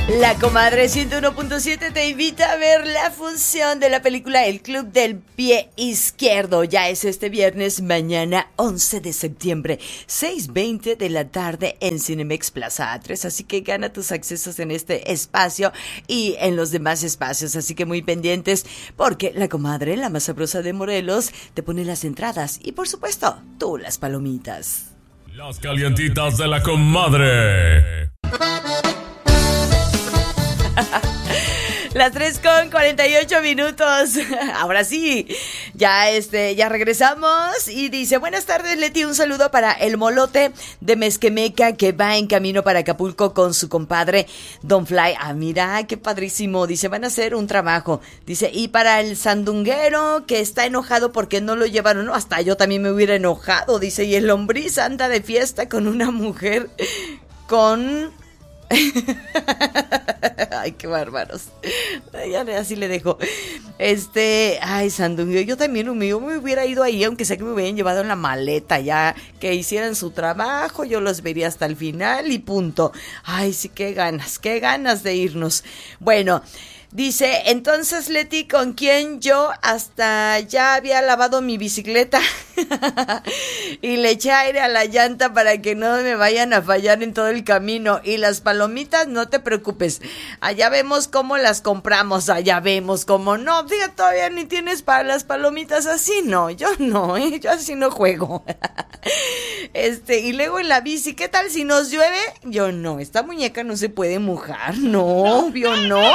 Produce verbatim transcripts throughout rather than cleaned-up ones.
La Comadre ciento uno punto siete te invita a ver la función de la película El Club del Pie Izquierdo. Ya es este viernes, mañana once de septiembre, seis veinte de la tarde en Cinemex Plaza A tres. Así que gana tus accesos en este espacio y en los demás espacios. Así que muy pendientes porque la Comadre, la más sabrosa de Morelos, te pone las entradas y por supuesto, tú las palomitas. Las calientitas de la Comadre. Las tres con cuarenta y ocho minutos. Ahora sí, ya este, ya regresamos. Y dice, buenas tardes, Leti, un saludo para el molote de Mezquemeca que va en camino para Acapulco con su compadre Don Fly. Ah, mira, qué padrísimo. Dice, van a hacer un trabajo. Dice, y para el sandunguero que está enojado porque no lo llevaron. No, hasta yo también me hubiera enojado. Dice, y el lombriz anda de fiesta con una mujer con... Ay, qué bárbaros. Ya así le dejo. Este, ay, Sandungueo, yo también yo me hubiera ido ahí, aunque sea que me hubieran llevado en la maleta, ya que hicieran su trabajo, yo los vería hasta el final y punto. Ay, sí, qué ganas, qué ganas de irnos. Bueno, dice, entonces, Leti, ¿con quién yo hasta ya había lavado mi bicicleta? Y le eché aire a la llanta para que no me vayan a fallar en todo el camino. Y las palomitas, no te preocupes, allá vemos cómo las compramos, allá vemos cómo no. Fíjate, todavía ni tienes para las palomitas, así no, yo no, ¿eh? Yo así no juego. Este, y luego en la bici, ¿qué tal si nos llueve? Yo no, esta muñeca no se puede mojar, no, obvio no.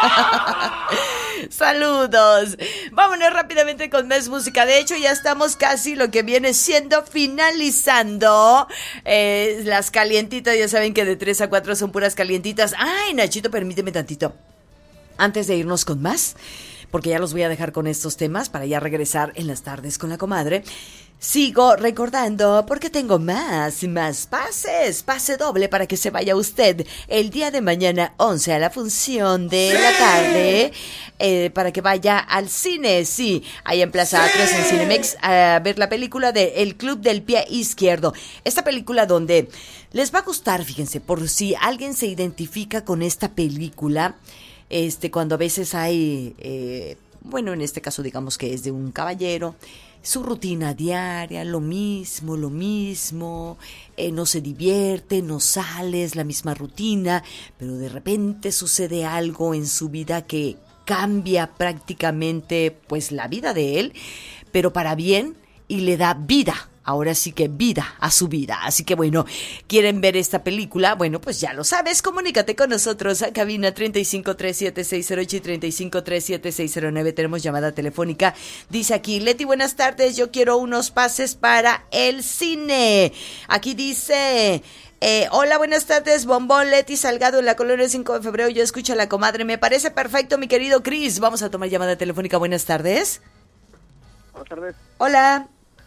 Saludos. Vámonos rápidamente con más música. De hecho, ya estamos casi lo que viene siendo finalizando eh, las calientitas. Ya saben que de tres a cuatro son puras calientitas. Ay, Nachito, permíteme tantito antes de irnos con más, porque ya los voy a dejar con estos temas para ya regresar en las tardes con la Comadre. Sigo recordando porque tengo más, más pases, pase doble para que se vaya usted el día de mañana once a la función de ¡sí! La tarde, eh, para que vaya al cine, sí, ahí en Plaza ¡sí! A tres en Cinemex a ver la película de El Club del Pie Izquierdo. Esta película donde les va a gustar, fíjense, por si alguien se identifica con esta película, este, cuando a veces hay, eh, bueno, en este caso digamos que es de un caballero, su rutina diaria, lo mismo, lo mismo, eh, no se divierte, no sale, es la misma rutina, pero de repente sucede algo en su vida que cambia prácticamente pues la vida de él, pero para bien, y le da vida. Ahora sí que vida a su vida. Así que bueno, ¿quieren ver esta película? Bueno, pues ya lo sabes, comunícate con nosotros a cabina treinta y cinco, treinta y siete, seiscientos ocho y treinta y cinco, treinta y siete, seiscientos nueve. Tenemos llamada telefónica. Dice aquí, Leti, buenas tardes, yo quiero unos pases para el cine. Aquí dice... Eh, hola, buenas tardes, Bombón, Leti Salgado en la colonia cinco de febrero, yo escucho a la Comadre, me parece perfecto, mi querido Cris. Vamos a tomar llamada telefónica, buenas tardes. Buenas tardes. Hola.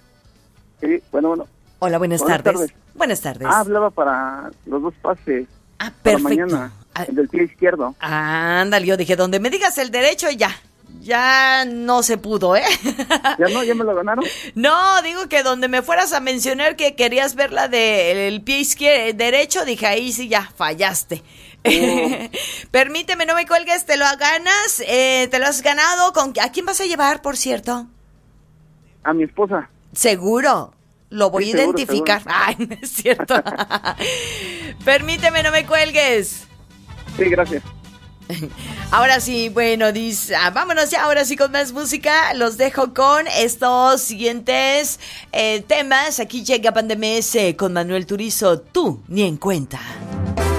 Sí, bueno, bueno. Hola, buenas, buenas tardes. tardes. Buenas tardes. Ah, hablaba para los dos pases. Ah, perfecto. Para mañana, ah, el del pie izquierdo. Ah, ándale, yo dije, donde me digas el derecho, ya. Ya no se pudo, ¿eh? ¿Ya no? ¿Ya me lo ganaron? No, digo que donde me fueras a mencionar que querías ver la del pie izquierdo, derecho, dije, ahí sí ya fallaste. Oh. Permíteme, no me cuelgues, te lo ganas, eh, te lo has ganado. ¿Con ¿A quién vas a llevar, por cierto? A mi esposa. ¿Seguro? Lo voy sí, a seguro, identificar. Seguro. Ay, no es cierto. Permíteme, no me cuelgues. Sí, gracias. Ahora sí, bueno, dice, ah, vámonos ya, ahora sí con más música. Los dejo con estos siguientes eh, temas. Aquí llega Pandemés con Manuel Turizo, tú ni en cuenta.